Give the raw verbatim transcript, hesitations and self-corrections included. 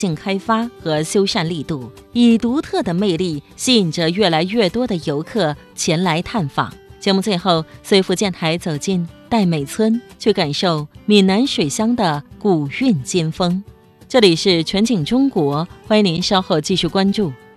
性开发和修缮力度，以独特的魅力吸引着越来越多的游客前来探访。节目最后，随福建台走进戴美村，去感受闽南水乡的古韵今风。这里是全景中国，欢迎您稍后继续关注。